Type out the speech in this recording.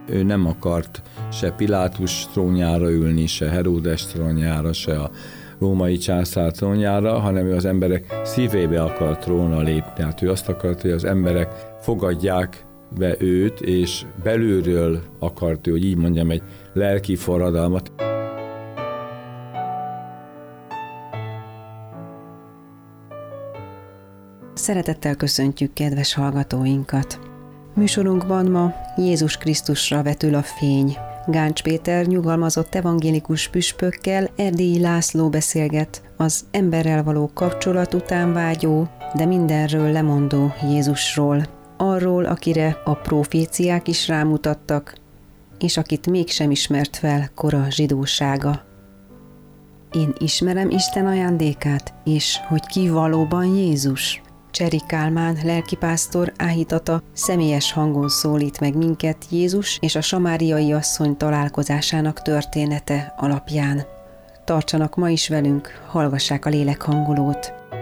Ő nem akart se Pilátus trónjára ülni, se Heródes trónjára, se a római császár trónjára, hanem ő az emberek szívébe akart trónra lépni. Hát ő azt akart, hogy az emberek fogadják be őt, és belülről akart ő, hogy így mondjam, egy lelki forradalmat. Szeretettel köszöntjük kedves hallgatóinkat! Műsorunkban ma Jézus Krisztusra vetül a fény. Gáncs Péter nyugalmazott evangélikus püspökkel Erdélyi László beszélget az emberrel való kapcsolat után vágyó, de mindenről lemondó Jézusról. Arról, akire a proféciák is rámutattak, és akit mégsem ismert fel kora zsidósága. Én ismerem Isten ajándékát, és hogy ki valóban Jézus. Cseri Kálmán lelkipásztor áhítata személyes hangon szólít meg minket Jézus és a samáriai asszony találkozásának története alapján. Tartsanak ma is velünk, hallgassák a lélek hangolót.